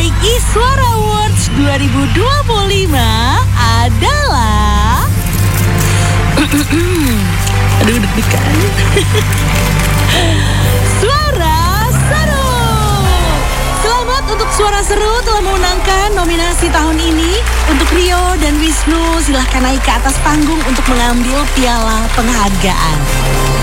menaiki Suara Awards 2025 adalah... Aduh, deg-degan. Suara Seru. Selamat untuk Suara Seru telah memenangkan nominasi tahun ini. Untuk Rio dan Wisnu, silahkan naik ke atas panggung untuk mengambil piala penghargaan.